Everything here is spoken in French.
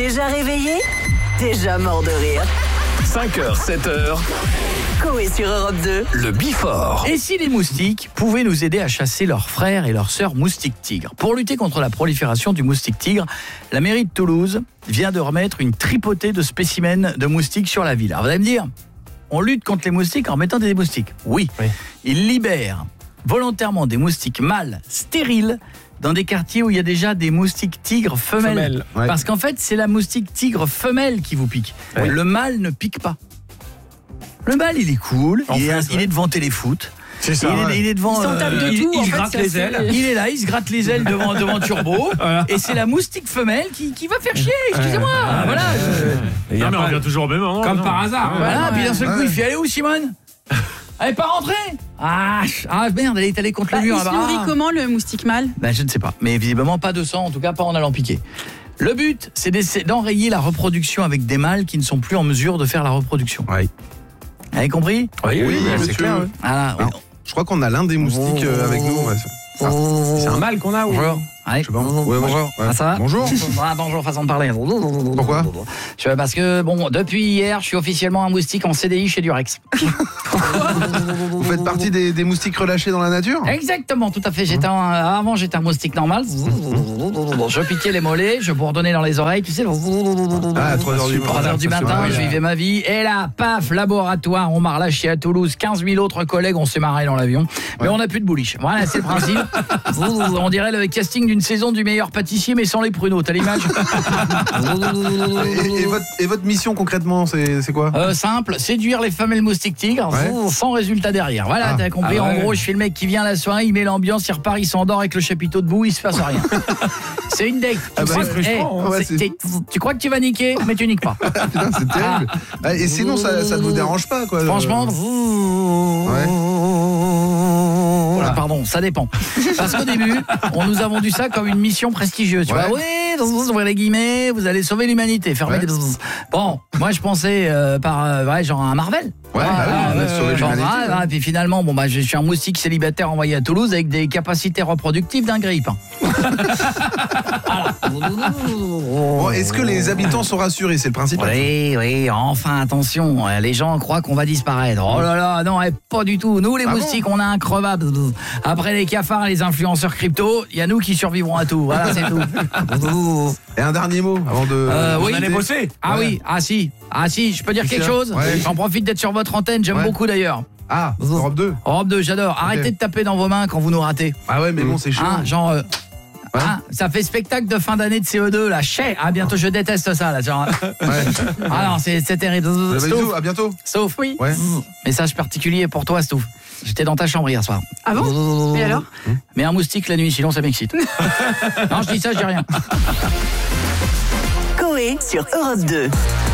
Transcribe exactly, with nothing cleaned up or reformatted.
Déjà réveillé? Déjà mort de rire. cinq heures, sept heures. Coé sur Europe deux. Le Before. Et si les moustiques pouvaient nous aider à chasser leurs frères et leurs sœurs moustiques tigres? Pour lutter contre la prolifération du moustique tigre, la mairie de Toulouse vient de remettre une tripotée de spécimens de moustiques sur la ville. Alors vous allez me dire, on lutte contre les moustiques en mettant des moustiques. Oui, oui. Ils libèrent volontairement des moustiques mâles stériles dans des quartiers où il y a déjà des moustiques tigres femelles. Femelle, ouais. Parce qu'en fait, c'est la moustique tigre femelle qui vous pique. Ouais. Le mâle ne pique pas. Le mâle, il est cool, il, fait, est, ouais. il est devant Téléfoot. C'est ça. Il, ouais. est, il est devant. Il, euh, de il, tout, il se gratte les ailes. Il est là, il se gratte les ailes devant, devant Turbo. Voilà. Et c'est la moustique femelle qui, qui va faire chier. Excusez-moi. Euh, voilà. Euh, euh, non, mais on revient toujours au même moment. Comme non. par hasard. Ouais, voilà. Ouais. Puis d'un seul coup, ouais. il fait aller où, Simone? Elle n'est pas rentrée. Ah, ah merde, elle est allée contre bah, le mur. Il se nourrit ah. comment, le moustique mâle? Bah, je ne sais pas. Mais visiblement pas de sang, en tout cas pas en allant piquer. Le but, c'est d'enrayer la reproduction avec des mâles qui ne sont plus en mesure de faire la reproduction. Oui. Vous avez compris? Oui, oui, oui c'est clair. Oui. Ah, oui. Je crois qu'on a l'un des moustiques euh, avec nous. Ouais. Ah, c'est un mâle qu'on a, oui. Bonjour. Allez. Je sais pas. Ouais, bonjour. Ouais. Ah, ça va? Bonjour. Ah, bonjour, façon de parler. Pourquoi? je, Parce que, bon, depuis hier, je suis officiellement un moustique en C D I chez Durex. Vous faites partie des, des moustiques relâchés dans la nature? Exactement, tout à fait. J'étais un, avant, j'étais un moustique normal. Je piquais les mollets, je bourdonnais dans les oreilles, tu sais. Ah, à trois heures du matin. trois heures du matin, je vivais ma vie. Et là, paf, laboratoire, on m'a relâché à Toulouse. quinze mille autres collègues, on s'est marré dans l'avion. Mais ouais. on n'a plus de bouliche. Voilà, c'est le principe. On dirait le casting d'une saison du meilleur pâtissier, mais sans les pruneaux. T'as l'image? et, et, votre, et votre mission concrètement, c'est quoi? euh, Simple, séduire les femelles moustiques tigres, ouais. sans résultat derrière. Voilà, ah. t'as compris. Ah ouais. En gros, je suis le mec qui vient la soirée, il met l'ambiance, il repart, il s'endort avec le chapiteau debout, il se passe rien. C'est une date. Ah bah, hey, ouais, tu crois que tu vas niquer, mais tu niques pas. Putain, c'est terrible. Ah. Et sinon, ça, ça ne vous dérange pas, quoi? Franchement, ouais. Voilà, pardon, ça dépend. Parce qu'au début, on nous a vendu ça comme une mission prestigieuse. Tu ouais. vois, oui, ouvrez les guillemets, vous allez sauver l'humanité. Fermez ouais. les... Bon, moi je pensais euh, par euh, ouais, genre un Marvel. Ouais, ah, bah oui, euh, sauver genre, l'humanité. Ah, ouais. Puis finalement, bon bah je suis un moustique célibataire envoyé à Toulouse avec des capacités reproductives d'un grippe. Bon, est-ce que les habitants sont rassurés? C'est le principal. Oui, oui, enfin attention, les gens croient qu'on va disparaître. Oh là là, non, pas du tout. Nous les ah moustiques, bon on a increvable. Après les cafards et les influenceurs crypto, il y a nous qui survivrons à tout. Voilà, c'est tout. Et un dernier mot avant de... Euh, oui, allez bosser. Ah ouais. oui, ah si, ah si, je peux dire quelque chose ouais. J'en profite d'être sur votre antenne, j'aime ouais. beaucoup d'ailleurs. Ah, Europe deux. Europe deux, j'adore. Arrêtez okay. de taper dans vos mains quand vous nous ratez. Ah ouais, mais bon, c'est chiant. Hein, genre... Euh, Ouais. Ah, ça fait spectacle de fin d'année de C E deux là. Chais. À bientôt, je déteste ça là. Genre. Ouais. Ah non, c'est terrible. Stouff, à bientôt. Sauf oui. Ouais. Message particulier pour toi, Stouff. J'étais dans ta chambre hier soir. Ah bon? Et alors? Mais un moustique la nuit, sinon ça m'excite. Non, je dis ça, je dis rien. Coé sur Europe deux.